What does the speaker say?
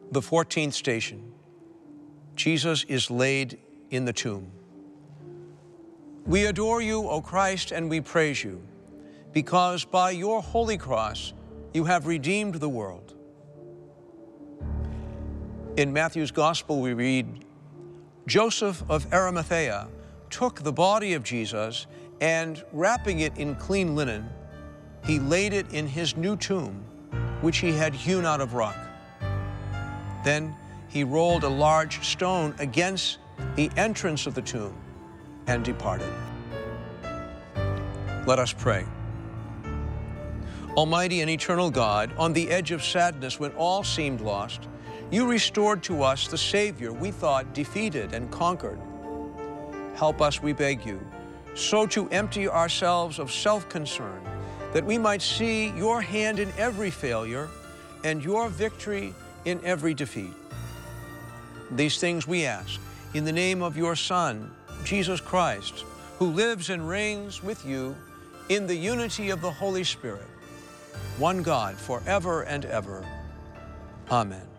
The 14th station. Jesus is laid in the tomb. We adore you, O Christ, and we praise you, because by your holy cross you have redeemed the world. In Matthew's Gospel we read, Joseph of Arimathea took the body of Jesus and, wrapping it in clean linen, he laid it in his new tomb, which he had hewn out of rock. Then he rolled a large stone against the entrance of the tomb and departed. Let us pray. Almighty and eternal God, on the edge of sadness when all seemed lost, you restored to us the Savior we thought defeated and conquered. Help us, we beg you, so to empty ourselves of self-concern that we might see your hand in every failure and your victory in every defeat. These things we ask in the name of your Son, Jesus Christ, who lives and reigns with you in the unity of the Holy Spirit, one God, forever and ever. Amen.